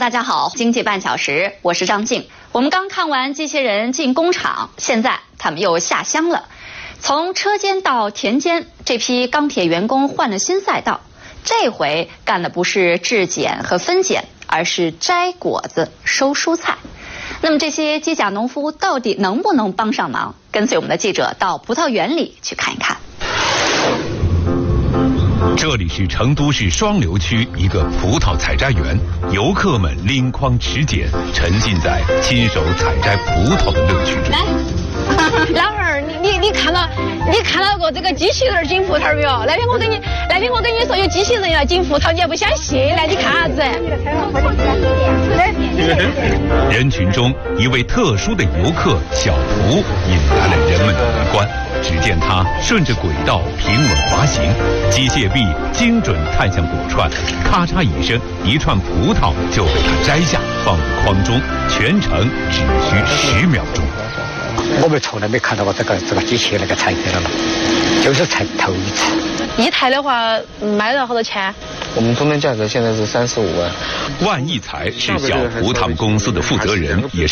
大家好，经济半小时，我是张静。我们刚看完机器人进工厂，现在他们又下乡了。从车间到田间，这批钢铁员工换了新赛道，这回干的不是制碱和分拣，而是摘果子、收蔬菜。那么这些机甲农夫到底能不能帮上忙？跟随我们的记者到葡萄园里去看一看。 这里是成都市双流区一个葡萄采摘园，游客们拎筐持剪，沉浸在亲手采摘葡萄的乐趣中。 来，老二，你看到过这个机器人捡葡萄没有？那天我跟你说有机器人要捡葡萄，你还不相信？来，你看啥子？ 人群中一位特殊的游客小福引来了人们的围观。只见他顺着轨道平稳滑行，机械臂精准探向果串，咔嚓一声，一串葡萄就被他摘下，放入筐中，全程只需10秒钟。 我们从来没看到过这个机器那个采摘了嘛，就是才头一次。 一台的话卖了好多钱？ 我们终端价格现在是35万。 万亿财是小福他们公司的负责人，也是